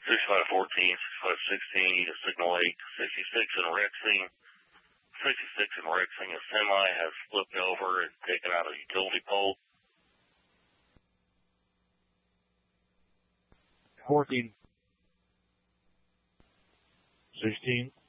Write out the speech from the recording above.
6514, 6516, you just signal 8. 66 in Rexing. 66 in Rexing, a semi has flipped over and taken out a utility pole. 14. 16.